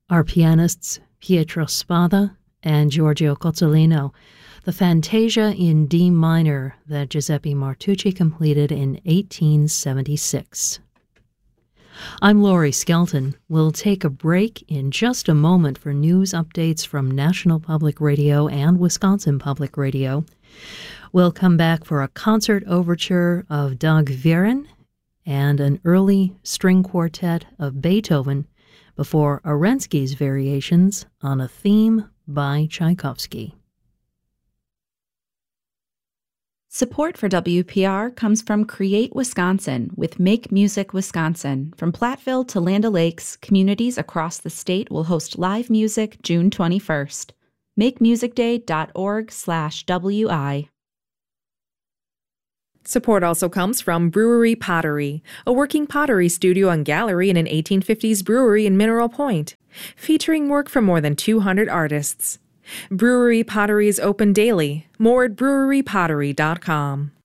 Our pianists Pietro Spada and Giorgio Cozzolino, the Fantasia in D minor that Giuseppe Martucci completed in 1876. I'm Laurie Skelton. We'll take a break in just a moment for news updates from National Public Radio and Wisconsin Public Radio. We'll come back for a concert overture of Doug Viren and an early string quartet of Beethoven before Arensky's variations on a theme by Tchaikovsky. Support for WPR comes from Create Wisconsin with Make Music Wisconsin. From Platteville to Land O'Lakes, communities across the state will host live music June 21st. MakeMusicDay.org/WI. Support also comes from Brewery Pottery, a working pottery studio and gallery in an 1850s brewery in Mineral Point, featuring work from more than 200 artists. Brewery Pottery is open daily. More at brewerypottery.com.